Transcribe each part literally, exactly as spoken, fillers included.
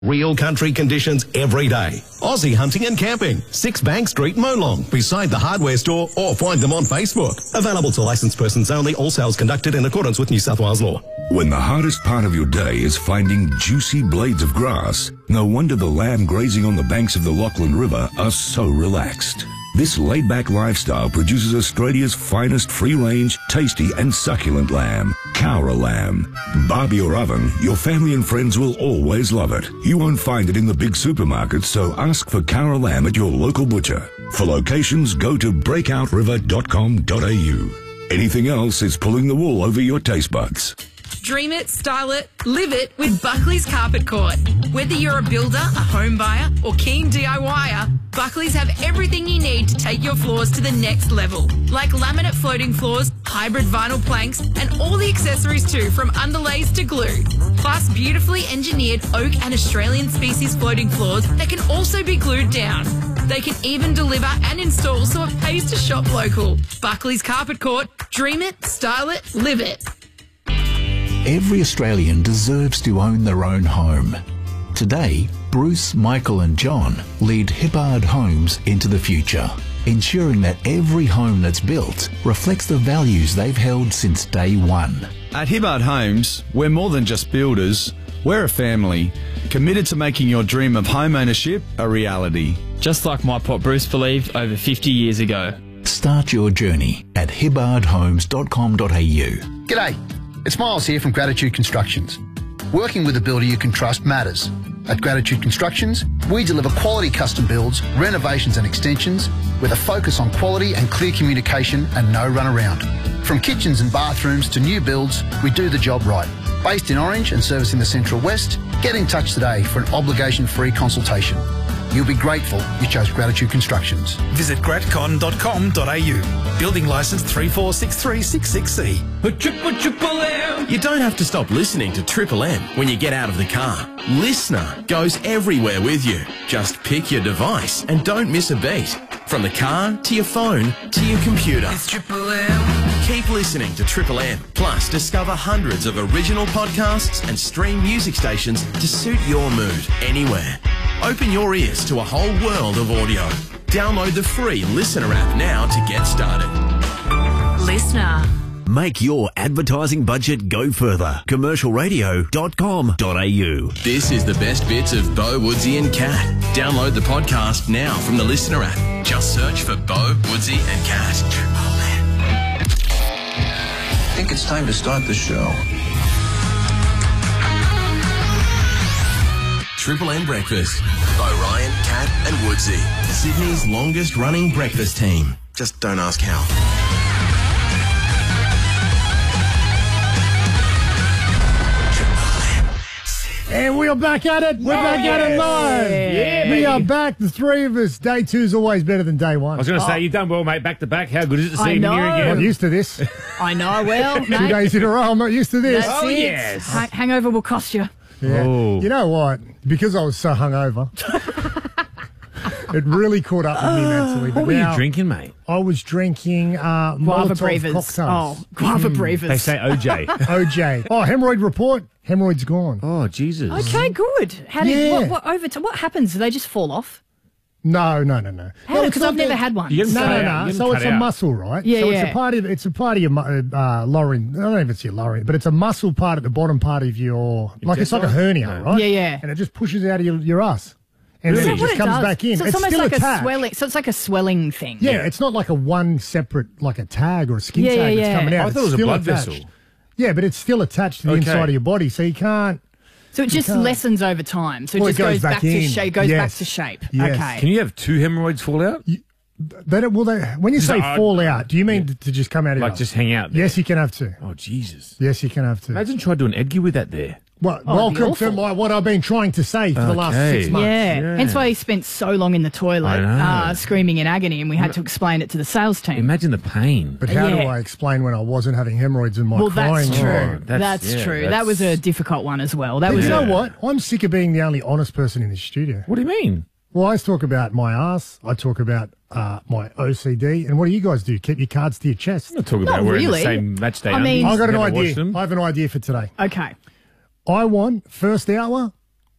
Real country conditions every day. Aussie Hunting and Camping, six Bank Street, Molong, beside the hardware store, or find them on Facebook. Available to licensed persons only, all sales conducted in accordance with New South Wales law. When the hardest part of your day is finding juicy blades of grass, no wonder the lamb grazing on the banks of the Lachlan River are so relaxed. This laid-back lifestyle produces Australia's finest free-range, tasty and succulent lamb, Cowra lamb. Barbie or oven, your family and friends will always love it. You won't find it in the big supermarkets, so ask for Cowra lamb at your local butcher. For locations, go to breakout river dot com dot a u. Anything else is pulling the wool over your taste buds. Dream it, style it, live it with Buckley's Carpet Court. Whether you're a builder, a home buyer or keen DIYer, Buckley's have everything you need to take your floors to the next level. Like laminate floating floors, hybrid vinyl planks and all the accessories too, from underlays to glue. Plus beautifully engineered oak and Australian species floating floors that can also be glued down. They can even deliver and install so it pays to shop local. Buckley's Carpet Court. Dream it, style it, live it. Every Australian deserves to own their own home. Today, Bruce, Michael and John lead Hibbard Homes into the future, ensuring that every home that's built reflects the values they've held since day one. At Hibbard Homes, we're more than just builders. We're a family, committed to making your dream of home ownership a reality. Just like my pop Bruce believed over fifty years ago. Start your journey at hibbard homes dot com dot a u. G'day, it's Miles here from Gratitude Constructions. Working with a builder you can trust matters. At Gratitude Constructions, we deliver quality custom builds, renovations and extensions with a focus on quality and clear communication and no runaround. From kitchens and bathrooms to new builds, we do the job right. Based in Orange and servicing the Central West, get in touch today for an obligation-free consultation. You'll be grateful you chose Gratitude Constructions. Visit gratcon dot com dot a u. Building licence three four six three six six C. Triple, triple M. You don't have to stop listening to Triple M when you get out of the car. Listener goes everywhere with you. Just pick your device and don't miss a beat. From the car to your phone to your computer. It's Triple M. Keep listening to Triple M. Plus, discover hundreds of original podcasts and stream music stations to suit your mood anywhere. Open your ears to a whole world of audio. Download the free Listener app now to get started. Listener. Make your advertising budget go further. commercial radio dot com dot a u. This is the best bits of Bo, Woodsy and Cat. Download the podcast now from the Listener app. Just search for Bo, Woodsy and Cat. I think it's time to start the show. Triple M Breakfast by Ryan, Cat and Woodsy. Sydney's longest running breakfast team. Just don't ask how. And we are back at it. We're Yeah. back at it live. Yeah, we baby. are back, the three of us. Day two is always better than day one. I was going to Oh. say, you've done well, mate, back to back. How good is it to see I him here know. again? I'm used to this. I know, well, mate. Two days in a row, I'm not used to this. That's Oh, it. yes. Ha- hangover will cost you. Yeah. Oh. You know what? Because I was so hungover, it really caught up with me mentally. But What were now you drinking, mate? I was drinking uh, Guava Molotov Brevas. cocktails. Oh, Guava Brevas. They say O J. O J. Oh, hemorrhoid report. Hemorrhoid's gone. Oh, Jesus. Okay, good. How did Yeah. what, what over to, what happens? Do they just fall off? No, no, no, no. How? No, it's Because not I've never that- had one. You get No, them no, cut no. out. You get So them it's cut a out. muscle, right? Yeah, so it's yeah. a part of it's a part of your mu- uh, lower. I don't know if it's your lower, but it's a muscle part at the bottom part of your, like it's like a chest hernia, line? right? Yeah, yeah. And it just pushes out of your, your ass, and Is then that it what just it comes does? back in. So it's, almost still like attached. a swelling. So it's like a swelling thing. Yeah, it's not like a one separate, like a tag or a skin Yeah, tag yeah, that's yeah. coming out. I It's thought it was a still blood attached. vessel. Yeah, but it's still attached to the Okay. inside of your body, so you can't. So it just can't- lessens over time. So it Well, it just goes goes, back, back to in. shape. Goes back Yes. to shape. Yes. Okay. Can you have two hemorrhoids fall out? They don't, well, they, when you Just, say uh, fall out, do you mean to, to just come out of your Like ass? just hang out there? Yes, you can have to. Oh, Jesus. Yes, you can have to. Imagine trying to do an Edgar with that there. Well, Oh, it'd be welcome to awful. my, what I've been trying to say for the last Okay. six months. Yeah. Yeah. Hence why he spent so long in the toilet, I know. uh, screaming in agony, and we had to explain it to the sales team. Imagine the pain. But how do Yeah. I explain when I wasn't having hemorrhoids in my well, crying? that's true. Oh, that's- that's yeah, true. that's- That was a difficult one as well. That But was you know Yeah. what? I'm sick of being the only honest person in this studio. What do you mean? Well, I talk about my ass. I talk about uh, my O C D. And what do you guys do? Keep your cards to your chest. I'm not talking Not about wearing really. the same match day I mean- undies. I've got an Never washed idea. them. I have an idea for today. okay. I want first hour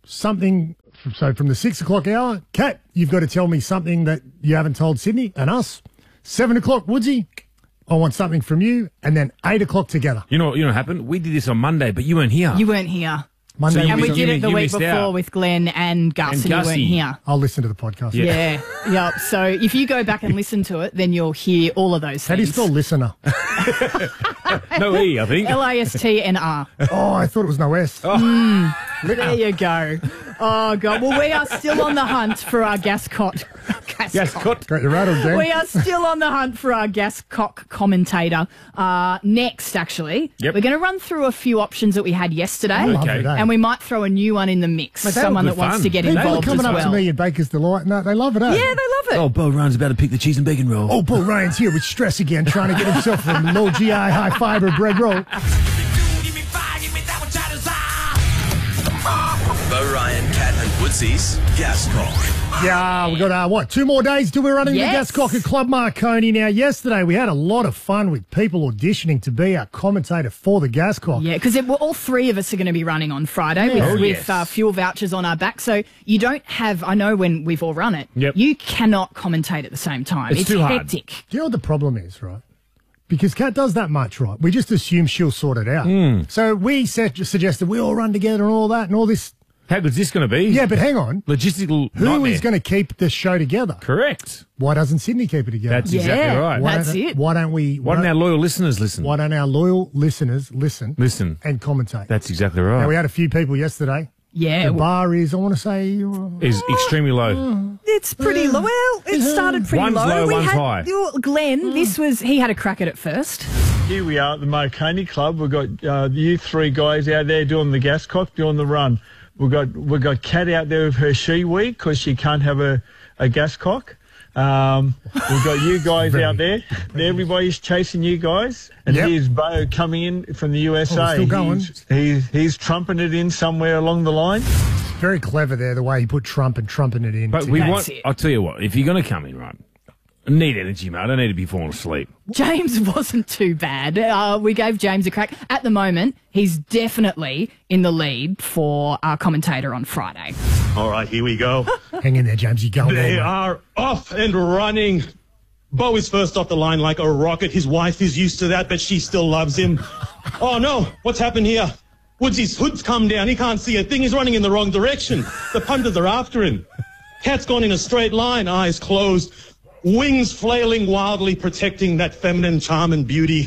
something. So from the six o'clock hour, Kat, you've got to tell me something that you haven't told Sydney and us. Seven o'clock, Woodsy, I want something from you. And then eight o'clock together. You know, you know what happened? We did this on Monday, but you weren't here. You weren't here. Monday, So you and we missed- did you it the mi- you week missed before out. with Glenn and Gus, And and, you weren't Gussie. here. I'll listen to the podcast. Yeah. yeah. So if you go back and listen to it, then you'll hear all of those How do you things. spell listener? No E, I think. L A S T N R. Oh, I thought it was no S. Mm, there you go. Oh, God. Well, we are still on the hunt for our Gascott. Gascott. Got you rattled, Dan. We are still on the hunt for our Gascock commentator. Uh, next, actually, Yep. we're going to run through a few options that we had yesterday. Lovely day. And we might throw a new one in the mix. Mate, they were Someone good that wants fun. to get People are involved coming as up well. to me at Baker's Delight. No, they love it, eh? Yeah, they love it. Oh, Bo Ryan's about to pick the cheese and bacon roll. Oh, Paul Ryan's here with stress again, trying to get himself a low G I, high fiber bread roll. Bo Ryan, Cat and Woodsy's Gascock. Yeah, we've got, uh, what, two more days till we're running Yes. the Gascock at Club Marconi. Now, yesterday we had a lot of fun with people auditioning to be our commentator for the Gascock. Yeah, because all three of us are going to be running on Friday with, Oh, with yes. uh, fuel vouchers on our back. So you don't have, I know when we've all run it, Yep. you cannot commentate at the same time. It's It's, too hard. hectic. Do you know what the problem is, right? Because Kat does that much, right? We just assume she'll sort it out. Mm. So we said, suggested we all run together and all that and all this. How good's this going to be? Yeah, but hang on. Logistical Who nightmare. is going to keep the show together? Correct. Why doesn't Sydney keep it together? That's exactly Yeah, right. Why that's don't- it. Why don't we? Why don't our loyal listeners listen? Why don't our loyal listeners listen? Listen. And commentate. That's exactly right. Now, we had a few people yesterday. Yeah. The bar is, I want to say, uh, Is extremely low. It's pretty low. Well, it started pretty One's low. low, we one's had, high. oh, Glenn, this was, he had a crack at it first. Here we are at the Marconi Club. We've got uh, you three guys out there doing the Gascock, doing the run. We've got we've got Kat out there with her she week because she can't have a, a Gascock. Um, we've got you guys out there. Everybody's chasing you guys. And Yep. here's Bo coming in from the U S A. Oh, we're still going. He's, he's, he's trumping it in somewhere along the line. very clever there, the way he put Trump and trumping it in. But we together. want, I'll tell you what, if you're going to come in, right, I need energy, mate. I don't need to be falling asleep. James wasn't too bad. Uh, we gave James a crack. At the moment, he's definitely in the lead for our commentator on Friday. All right, here we go. Hang in there, James. You're going They well, are off and running. Bo is first off the line like a rocket. His wife is used to that, but she still loves him. Oh, no. What's happened here? Woodsy's hood's come down. He can't see a thing. He's running in the wrong direction. The punters are after him. Cat's gone in a straight line, eyes closed, wings flailing wildly, protecting that feminine charm and beauty.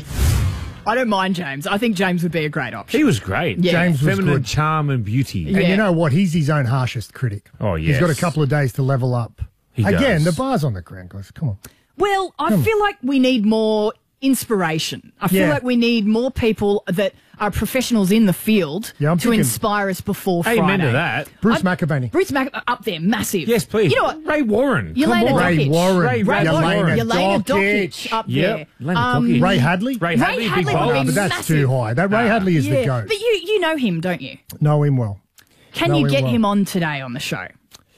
I don't mind James. I think James would be a great option. He was great. Yeah. James was Feminine good. charm and beauty. And you know what? He's his own harshest critic. Oh, He's got a yes. couple of days to level up. He Again, does. the bar's on the ground, guys. Come on. Well, I Come on. feel like we need more inspiration. I feel Yeah. like we need more people that are professionals in the field Yeah, I'm to thinking- inspire us before Amen Friday. to that. Bruce McAvaney. Bruce Mac up there, massive. Yes, please. You know what? Ray Warren. Yelena Come on. Ray Dockich. Warren. Ray, Ray Warren. Yelena Yelena Dockich. Dockich up Yep. there. Yelena Um, Dockich. Ray Hadley? Ray Ray Hadley, Hadley big would Oh, be bold. but that's massive. too high. That Ray Hadley is yeah. the goat. But you, you know him, don't you? Know him well. Can Know you him get well. him on today on the show?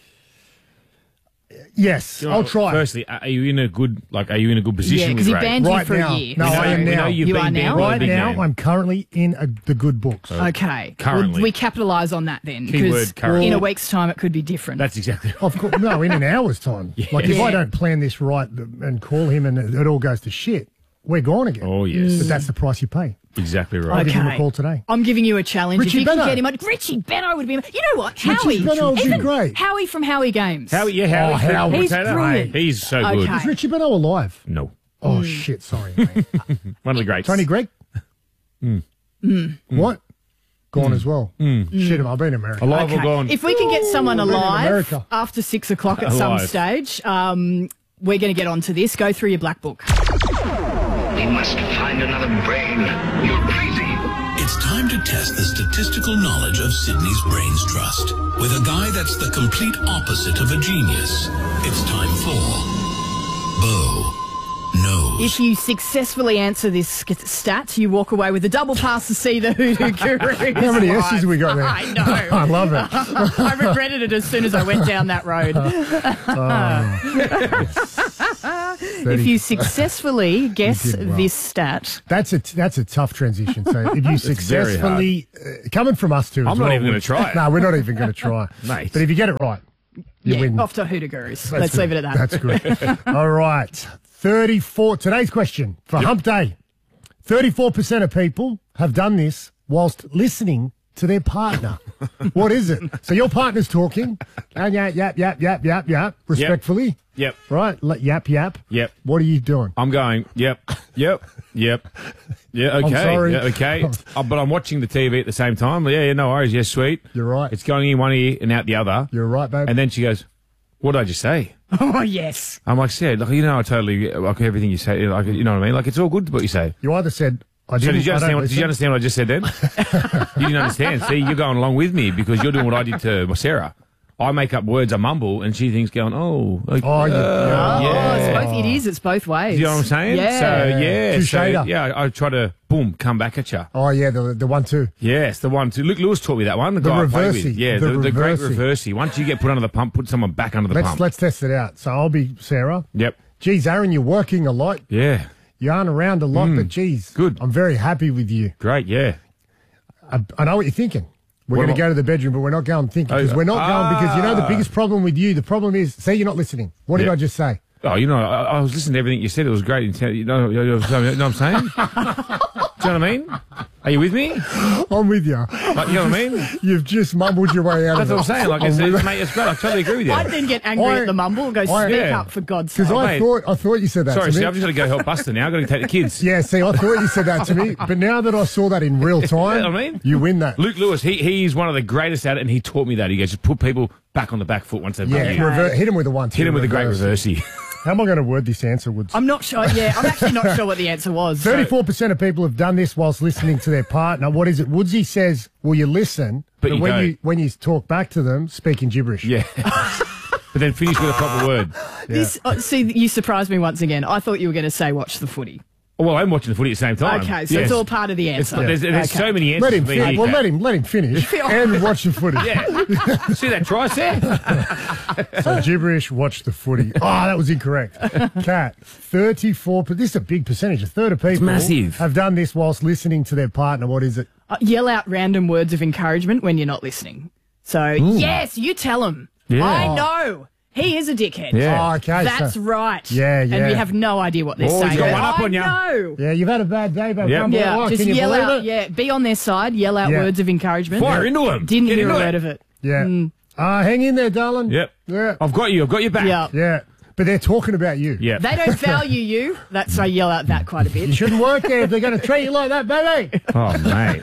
Yes, You know, I'll try. Firstly, are you in a good like? Are you in a good position? Yeah, with because he Ray? banned you Right for now. a year. No, We know- I am we now. know you've You been are now? banned by a Right big now, name. I'm currently in a, the good books. Okay. Currently. Well, we capitalise on that then. Keyword Because currently. in a week's time, it could be different. That's exactly right. Of course, no, in an hour's time. Like if Yeah. I don't plan this right and call him and it, it all goes to shit, we're gone again. Oh, yes. But that's the price you pay. Exactly I'll right. give him a Okay. call today. I'm giving you a challenge. Richie if you Benno. can get him on, Richie Benno would be. You know what? Richie Howie. Benno would be Even great. Howie from Howie Games. Howie, yeah, Howie. Oh, Howie. He's Potato. brilliant. Hey, he's so good. Okay. Is Richie Benno alive? No, Oh, shit, sorry, mate. one of the greats. Tony Gregg? What? Gone as well. Shit, I've been in America. Alive or Okay. gone? If we can get someone I've been in alive America. after six o'clock at some Alive. stage, um, we're going to get onto this. Go through your black book. We must find another brain. You're crazy. It's time to test the statistical knowledge of Sydney's Brains Trust with a guy that's the complete opposite of a genius. It's time for Bo Knows. If you successfully answer this sk- stat, you walk away with a double pass to see the Hoodoo Guru. How many S's have we got there? I know. I love it. I regretted it as soon as I went down that road. If you successfully guess You did well. this stat, That's a that's a tough transition. So if you very successfully uh, coming from us too, as I'm not well, even gonna we- try it. No, we're not even going to try, Mate. But if you get it right, you yeah, win. off to Hooter Gurus. That's Let's good. leave it at that. That's good. All right, thirty-four. Today's question for Hump Day: thirty-four percent of people have done this whilst listening to their partner. What is it? So your partner's talking, and yap yap yap yap yap yap, respectfully. Yep. Right, let yap yap. Yep. What are you doing? I'm going, yep, yep, yep. Yeah, okay. sorry. Yeah, okay. Uh, but I'm watching the T V at the same time. Yeah, yeah, no worries. Yes, sweet. You're right. It's going in one ear and out the other. You're right, babe. And then she goes, what did I just say? Oh, yes. I'm like, said, like, you know, I totally, like, everything you say, like, you know what I mean? Like, it's all good what you say. You either said, I So didn't. did you I don't understand? What, did you listen. understand what I just said then? You didn't understand. See, you're going along with me because you're doing what I did to Sarah. I make up words, I mumble, and she thinks going, oh, like, Oh, you- uh, Oh, it's both, it is. It's both ways. You know what I'm saying? Yeah. So, yeah. Touche So, da. yeah, I, I try to, boom, come back at you. Oh yeah, the the one too. Yes, the one. Too. Luke Lewis taught me that one. The, The guy I played reversey. with. Yeah, The the, the great reversey. reversey. Once you get put under the pump, put someone back under the Let's pump. let's test it out. So I'll be Sarah. Yep. Geez, Aaron, you're working a lot. Yeah. You aren't around a lot, Mm. but geez, Good. I'm very happy with you. Great. Yeah. I, I know what you're thinking. We're What going to am I- go to the bedroom, but we're not going thinking because Oh, we're not going because you know the ah. biggest problem with you. The problem is, say you're not listening. What did Yeah. I just say? Oh, you know, I, I was listening to everything you said. It was great. You know, you know, you know what I'm saying? Do you know what I mean? Are you with me? I'm with you. Like, you know what I mean? You've just mumbled your way out That's of what I'm it. saying. Like, it's, it's, mate, it's great. I totally agree with you. I didn't get angry I- at the mumble. Go I- speak Yeah. up for God's sake. Because I mate. thought I thought you said that Sorry, to see, me. I've just got to go help Buster now. I've got to take the kids. Yeah, see, I thought you said that to me, but now that I saw that in real time, You know what I mean? you win that. Luke Lewis, he he's one of the greatest at it, and he taught me that. He goes, just put people back on the back foot once they've Yeah, done you. rever- hit him with a one. Hit him with a great reversey. How am I going to word this answer, Woods? I'm not sure. Yeah, I'm actually not sure what the answer was. Thirty-four percent of people have done this whilst listening to their partner. What is it? Woodsy says, "Well, you listen, But you when don't. you when you talk back to them, speaking gibberish." Yeah. But then finish with a proper word. This, uh, see, you surprised me once again. I thought you were going to say watch the footy. Well, I'm watching the footy at the same time. Okay, so Yes. it's all part of the It's- answer. There's, there's Okay. so many answers. Let him. for me Fin- here, well, Kat. let him let him finish and watch the footy. Yeah. See that tricep? So gibberish, watch the footy. Oh, that was incorrect. Cat, thirty-four. But this is a big percentage. A third of people massive. have done this whilst listening to their partner. What is it? Uh, yell out random words of encouragement when you're not listening. So, yes, you tell him. Yeah. I know. He is a dickhead. Yeah. Oh, okay. That's so- right. Yeah, yeah. And we have no idea what they're Oh, he's saying. got one up I on ya. know. Yeah, you've had a bad day, but Yep. come Yeah, on, just can you yell believe out. it? Yeah, be on their side. Yell out Yeah. words of encouragement. Fire into him. Didn't Get hear a into word it. of it. Yeah. Mm. Uh, hang in there, darling. Yep. Yeah. I've got you. I've got your back. Yeah. Yeah. But they're talking about you. Yeah. They don't value you. That's why I yell out that quite a You bit. shouldn't work there if they're going to treat you like that, baby. Oh, mate.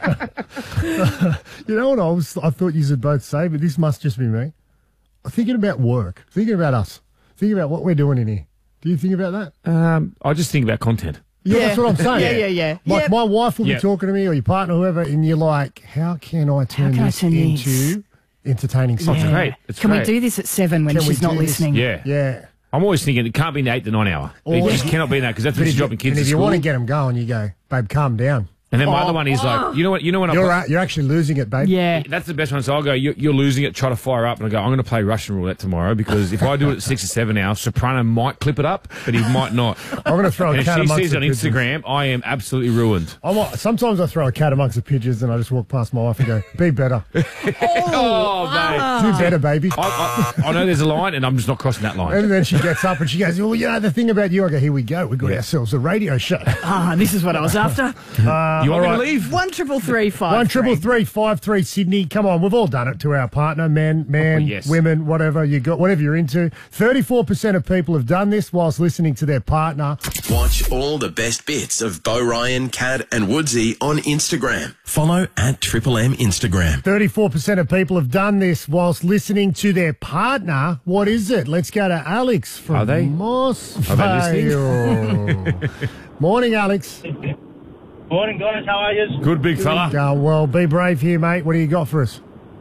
You know what I was? I thought you should both say, but this must just be me. I'm thinking about work, thinking about us, thinking about what we're doing in here. Do you think about that? Um, I just think about content. Yeah, Yeah. that's what I'm saying. Yeah, yeah, yeah. Like Yep. my wife will Yep. be talking to me, or your partner, whoever, and you're like, "How can I turn can I this turn into this? entertaining Oh, something?" it's great. It's Can great. we do this at seven when Can we she's not do this? listening? Yeah. Yeah. I'm always thinking it can't be in the eight to nine hour. It Or- just cannot be in that because that's when But she's if, you, dropping kids and to if you school. want to get them going, you go, "Babe, calm down." And then my Oh, other one is like, you know what? You know when I You're play- right, you're actually losing it, babe. Yeah. That's the best one. So I'll go, you're, you're losing it, try to fire up. And I go, I'm going to play Russian roulette tomorrow because if I do it at six or seven now, Soprano might clip it up, but he might not. I'm going to throw And a if cat she amongst sees the it on pigeons. Instagram, I am absolutely ruined. I'm, a- sometimes I throw a cat amongst the pigeons and I just walk past my wife and go, "Be better, Oh, mate. do better, baby." I, I, I know there's a line, and I'm just not crossing that line. And then she gets up and she goes, "Well, you know, the thing about you," I go, "Here we go. We got Yeah. ourselves a radio show." Ah, this is what I was after. Uh, you all want me right. to leave? One triple three five. One triple three five three Sydney. Come on, we've all done it to our partner, men, man, Oh, yes. women, whatever you got, whatever you're into. Thirty-four percent of people have done this whilst listening to their partner. Watch all the best bits of Bo Ryan, Cad and Woodsy on Instagram. Follow at Triple M Instagram. Thirty-four percent of people have done this whilst listening to their partner. What is it? Let's go to Alex from Are they? Moss Are they Vale. Morning, Alex. Morning, guys. How are you? Good big fella. Go well. Be brave here, mate. What do you got for us?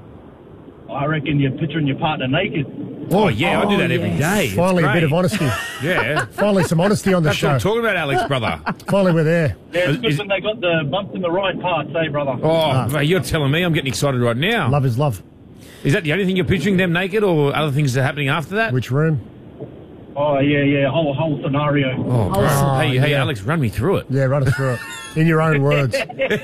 I reckon you're picturing your partner naked. Oh, yeah, I do that every yes. day. It's Finally, a bit great. of honesty. Yeah. Finally, some honesty on the That's show. what I'm talking about, Alex, brother. Finally, we're there. Yeah, it's good Is- when they got the bumps in the right parts, eh, brother? Oh, mate, you're telling me. I'm getting excited right now. Love is love. Is that the only thing you're picturing, them naked, or other things that are happening after that? Which room? Oh, yeah, yeah, whole whole scenario. Oh, bro. Oh, hey, hey, yeah. Alex, run me through it. Yeah, run us through it. In your own words.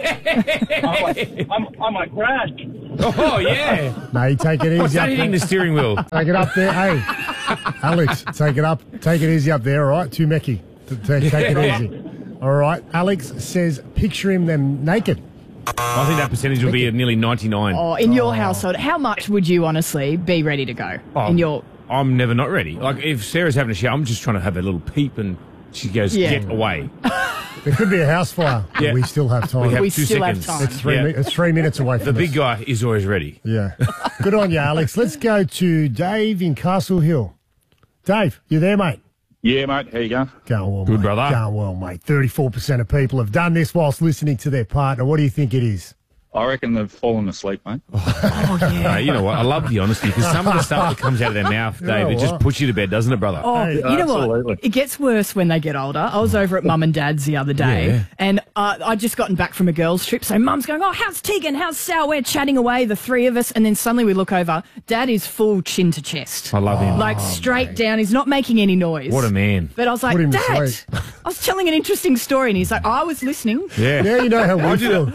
I might, I'm, I might crash. Oh, yeah. No, you take it easy. What's that up hitting there. the steering wheel? Take it up there. Hey, Alex, take it up. Take it easy up there, all right? Too mecky. T- t- Take it easy. All right. Alex says, picture him them naked. I think that percentage will be at nearly ninety-nine. Oh, in your household, how much would you honestly be ready to go? Oh, in your I'm never not ready. Like, if Sarah's having a shower, I'm just trying to have a little peep and she goes, Yeah. get away. There could be a house fire. but Yeah. We still have time. We have We two still have seconds. time. It's three, Yeah. mi- it's three minutes away The from big us. guy is always ready. Yeah. Good on you, Alex. Let's go to Dave in Castle Hill. Dave, you there, mate? Yeah, mate. How you going? Going well, Good, mate. brother. Going well, mate. thirty-four percent of people have done this whilst listening to their partner. What do you think it is? I reckon they've fallen asleep, mate. oh yeah. Uh, you know what? I love the honesty because some of the stuff that comes out of their mouth, You Dave, know it just what? puts you to bed, doesn't it, brother? Oh, Hey, you know absolutely. what? It gets worse when they get older. I was over at Mum and Dad's the other day, Yeah. and uh, I'd just gotten back from a girls' trip. So Mum's going, "Oh, how's Tegan? How's Sal?" We're chatting away, the three of us, and then suddenly we look over. Dad is full chin to chest, I love him. like straight down. He's not making any noise. What a man. But I was like, Put him to Dad, sleep. I was telling an interesting story, and he's like, I was listening. Yeah. Now you know how we feel.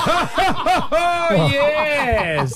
Oh, yes.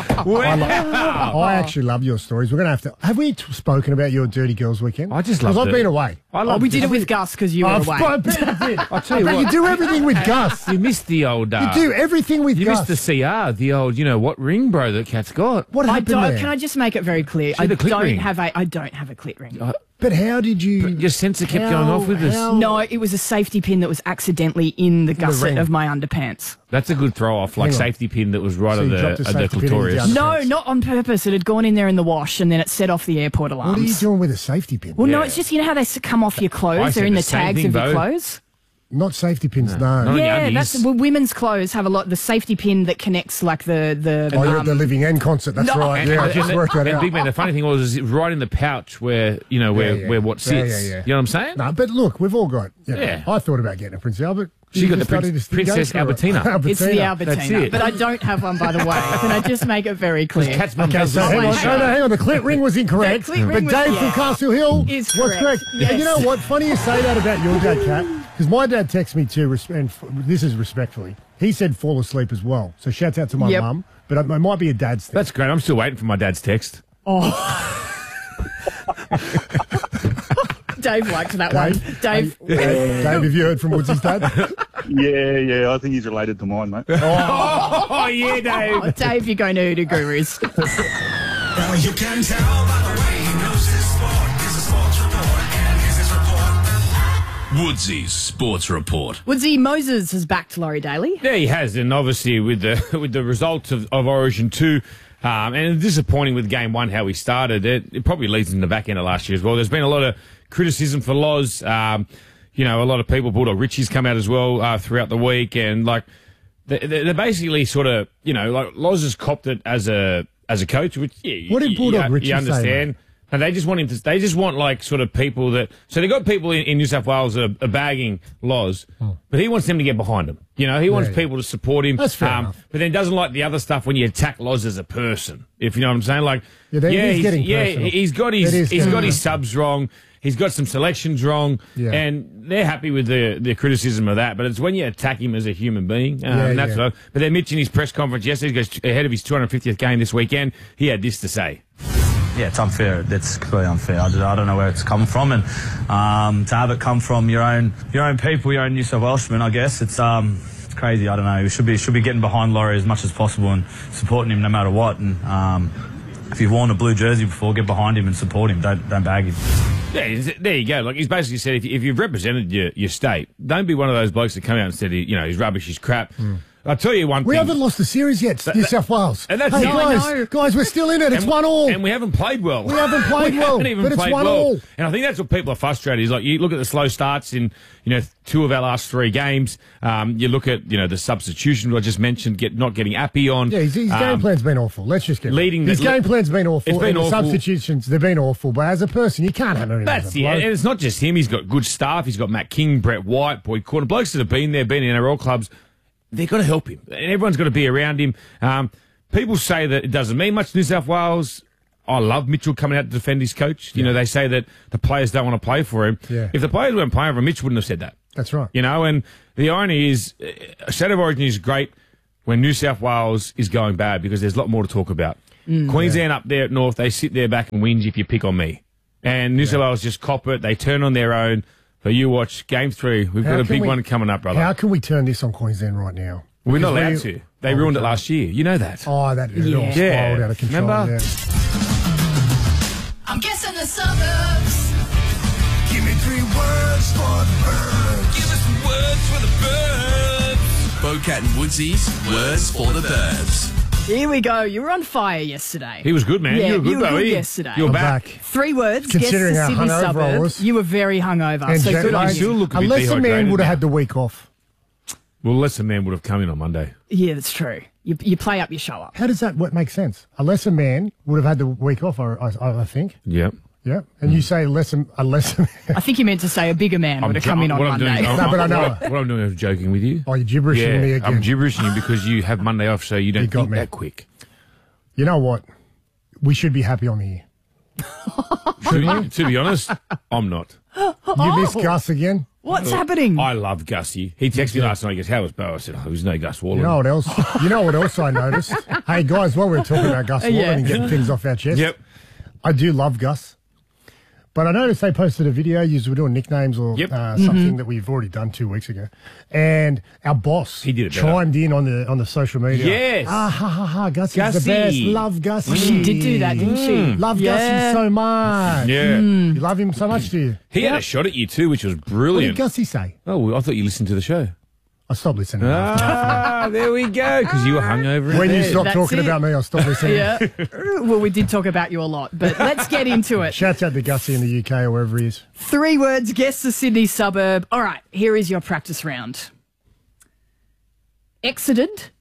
Wow. I actually love your stories. We're going to have to. Have we t- spoken about your Dirty Girls weekend? I just Because loved I've it. been away. I Oh, love we did it with Gus because you were I've- away. I bet you did. I'll tell you I bet what. you do everything with Gus. You missed the old. Uh, You do everything with You Gus. missed the C R, the old, you know, what ring, bro, that Cat's got. What I happened don't. there? Can I just make it very clear? See I the clit don't ring? have a. I don't have a clit ring. Uh, But how did you? Your sensor kept how- going off with us. how- No, it was a safety pin that was accidentally in the gusset ring. of my underpants. That's a good throw off, like Hang on. safety pin that was right So at you the, dropped a at the safety pin in clitoris. the No, Underpants. not on purpose. It had gone in there in the wash, and then it set off the airport alarms. What are you doing with a safety pin? Well, no, Yeah. it's just you know how they s- come off your I clothes. said They're in the the same tags thing, of your Bo. clothes. Not safety pins. No. Not- Yeah, undies. that's well, women's clothes have a lot. The safety pin that connects like the the. Oh, you're um, at the Living End concert. That's No. right. Yeah, I and, just and- worked that and out. Big man, the funny thing was, is it was right in the pouch where you know where Yeah, yeah. where what Yeah, sits. yeah, yeah. You know what I'm saying? No, but look, we've all got. You know, Yeah. I thought about getting a Prince Albert. She You got the just started Prince- to go Princess for it. Albertina. It's the That's Albertina, it. but I don't have one, by the way. Can I just make it very clear? Cat's mum Okay, does so this hang on on, the no, no, show. hang on. The clit ring was incorrect, The clit but ring was- Dave from yeah. Castle Hill Is was correct. correct. And you know Yes. what? Funny you say that about your dad, Kat, because my dad texted me too, res- and f- this is respectfully. He said fall asleep as well. So shouts out to my Yep. mum, but it, it might be a dad's thing. That's great. I'm still waiting for my dad's text. Dave liked that Dave? one. Dave. Dave, have you heard from Woodsy's dad? Yeah, yeah. I think he's related to mine, mate. Oh, yeah, Dave. Oh, Dave, you're going to the gurus. Well, you can tell by the way he knows his sport. Here's a sports report, and here's his report. Woodsy's Sports Report. Woodsy Moses has backed Laurie Daly. Yeah, he has, and obviously with the with the results of, of Origin two, um, and it's disappointing with Game One how he started. It, it probably leads in the back end of last year as well. There's been a lot of criticism for Loz. Um, you know, a lot of people, Bulldog Richie's come out as well uh, throughout the week, and like they, they're basically sort of, you know, like Loz has copped it as a as a coach, which yeah, What did you- Bulldog you, Richie you say, understand. mate? And they just want him to. They just want like sort of people that. So they got people in, in New South Wales that are, are bagging Loz, but he wants them to get behind him. You know, he wants yeah. people to support him. That's fair enough. But then doesn't like the other stuff when you attack Loz as a person. If you know what I'm saying, like Yeah, that is he's, getting yeah, personal. he's got It his is he's getting got his personal. subs wrong. He's got some selections wrong, Yeah. and they're happy with the, the criticism of that. But it's when you attack him as a human being. Um, Yeah, that's yeah. what, but then Mitch in his press conference yesterday, he goes ahead of his two hundred fiftieth game this weekend. He had this to say. Yeah, it's unfair. That's completely unfair. I don't, I don't know where it's come from, and um, to have it come from your own your own people, your own New South Welshmen, I guess it's um, it's crazy. I don't know. We should be should be getting behind Laurie as much as possible and supporting him no matter what. And um, if you've worn a blue jersey before, get behind him and support him. Don't don't bag him. Yeah, he's- there you go. Like he's basically said, if, you, if you've represented your, your state, don't be one of those blokes that come out and said, you know, he's rubbish, he's crap. I'll tell you one We thing. haven't lost the series yet, New South Wales. and that's hey, it. No, I guys, know. guys, we're still in it. It's and, one all. And we haven't played well. We haven't played We well, haven't even but it's played one well. all. And I think that's what people are frustrated. Is like you look at the slow starts in, you know, two of our last three games. Um, you look at, you know, the substitution I just mentioned, get not getting Appy on. Yeah, his, his game Um, plan's been awful. Let's just get leading his the- game plan's been awful. It's been and the awful. substitutions, they've been awful. But as a person, you can't have anything. That's yeah, and it's not just him. He's got good staff. He's got Matt King, Brett White, Boyd Corner, blokes that have been there, been in N R L clubs. They've got to help him, and everyone's got to be around him. Um, people say that it doesn't mean much to New South Wales. I love Mitchell coming out to defend his coach. You know, they say that the players don't want to play for him. Yeah. If the players weren't playing for him, Mitch wouldn't have said that. That's right. You know, and the irony is, uh, State of Origin is great when New South Wales is going bad because there's a lot more to talk about. Mm. Queensland up there at North, they sit there back and whinge if you pick on me. And New South Wales just cop it. They turn on their own. But you watch game three. We've How got a can big we- one coming up, brother. How can we turn this on Queensland right now? We're not allowed Because we- to. They Oh, ruined it okay. last year. You know that. Oh, that it all Yeah. spiraled out of control. Remember? Yeah. I'm guessing the suburbs. Give me three words for the birds. Give us some words for the birds. Bocat and Woodsy's Words for the Birds. Here we go. You were on fire yesterday. He was good, man. Yeah, you were good, you were though. good eh? yesterday. You're I'm back. back. Three words. Considering guess the how Sydney hungover I suburb. was. You were very hungover. And so jet good on lag. you. still look a bit Unless a man dehydrated would have now. had the week off. Well, less a man would have come in on Monday. Yeah, that's true. You, you play up, you show up. How does that what make sense? Unless a man would have had the week off, I, I, I think. Yeah. Yeah. And you say less a, a less a man. I think you meant to say a bigger man would have come in on what I'm Monday. doing, I'm, No, but I know. What, I, what I'm doing is joking with you. Oh, you're gibberishing yeah, me again. I'm gibberishing you because you have Monday off, so you don't You got think me. that quick. You know what? We should be happy on the air. to, to be honest, I'm not. You miss Gus again? What's happening? I love Gussie. He texted me last night. He goes, "How was Bo?" I said, "Oh, there's no Gus Wallen." You know what else? You know what else I noticed? Hey guys, while we we're talking about Gus Wallen Yeah. and getting things off our chest, Yep. I do love Gus. But I noticed they posted a video. You were doing nicknames or Yep. uh, something that we've already done two weeks ago, and our boss He did it better. chimed in on the on the social media. Yes. Ah ha ha ha! Gussie's the Gussie. best. Love Gussie. She did do that, didn't she? Love Yeah. Gussie so much. Yeah. You love him so much, do you? He had a shot at you too, which was What did brilliant. Gussie say? Oh, well, I thought you listened to the show. I stopped listening. Ah, there we go. Because you were hungover. in When you bed. stop That's talking it. about me, I'll stop listening. Yeah. Well, we did talk about you a lot, but let's get into it. Shouts out to Gussie in the U K or wherever he is. Three words, guess the Sydney suburb. All right, here is your practice round. Exited,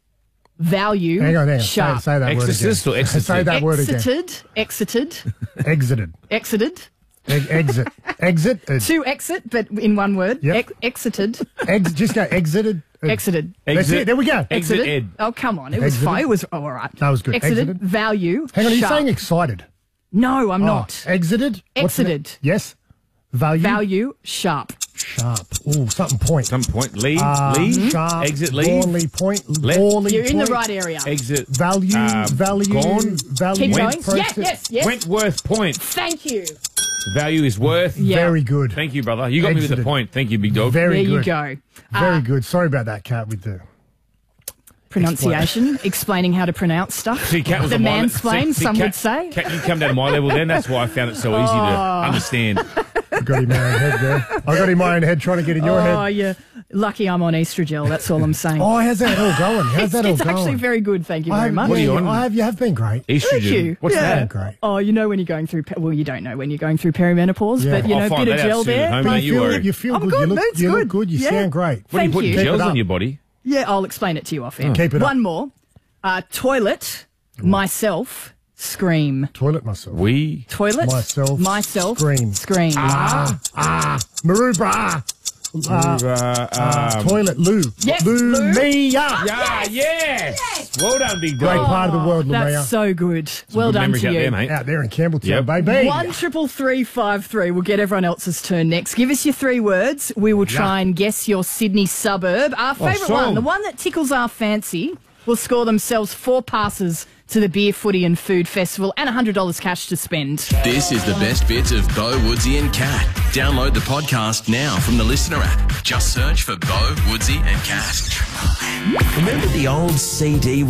value, Hang on, hang on. Say, sharp. say that Exorcist word or again. exited? Say that word again. Exited, exited, Exited. exited. E- exit. Exit. Uh, To exit, but in one word. Yep. Ex- exited, ex- just go exited. Uh, exited. That's Exit. it. There we go. Exit Exited. Ed. Oh, come on. It was Exited. fine. It was, oh, all right. That was good. Exited, Exited. value, Hang on, are you sharp. saying excited? No, I'm Oh, not. exited? What's the- Exited. Yes. Value. Value, sharp. Sharp. Ooh, something point. Some point. Leave. Uh, leave. Sharp. Exit. Leave. Borley point. Left. Borley You're in the point. right area. Exit. Value. Uh, value. gone. Value. Keep Went going. process. Yes, yes, yes. Wentworth Point. Thank you. Value is worth. Yeah. Very good. Thank you, brother. You got me with Exited. the point. Thank you, big dog. Very There good. you go. Very Uh, good. Sorry about that, Cat, with the... Pronunciation, explaining how to pronounce stuff. See, Kat was the on my le- mansplain, see- see, some Kat- would say. Kat, you come down to my level then. That's why I found it so easy to Oh. understand. I got in my own head there. I got in my own head trying to get in your Oh, head. yeah. Lucky I'm on Estrogel, that's all I'm saying. Oh, how's that all going? How's it's that all it's going? actually very good, thank you I very have, much. What are you on? I have, you have been great. Thank Estrogen. you. What's yeah. that? Great. Oh, you know when you're going through, pe- well, you don't know when you're going through perimenopause, Yeah. but you I'll know, find bit of that out gel soon at there. home, But mate. you you feel, worry. you feel I'm good. good, You look, it's you good. look good. You Yeah. sound great. What are you Thank putting you. Keep gels it on up. your body? Yeah, I'll explain it to you off air. Keep it up. One more. Uh, toilet, myself, scream. Toilet myself. We. Toilet, Myself, myself, scream. scream. Ah, ah, Maruba. Uh, Uh, uh, um, toilet, Lou. Yes, Lou, Lou. me up. Yeah, yes. Well done, big Great dog. part of the world, Lumea. That's so good. well Good done memories to out you. there, mate. Out there in Campbelltown, Yep. baby. One triple three five three. We'll get everyone else's turn next. Give us your three words. We will try and guess your Sydney suburb. Our favourite song. one, the one that tickles our fancy, will score themselves four passes to the Beer, Footy and Food Festival and one hundred dollars cash to spend. This is the best bits of Bo, Woodsy and Cat. Download the podcast now from the Listener app. Just search for Bo, Woodsy and Cat. Remember the old C D